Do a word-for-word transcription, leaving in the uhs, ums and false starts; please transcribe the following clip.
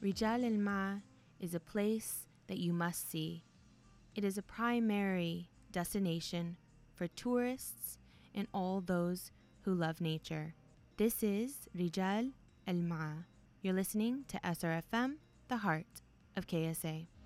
Rijal Al Ma is a place that you must see. It is a primary destination for tourists and all those who love nature. This is Rijal Al Ma. You're listening to S R F M, the heart of K S A.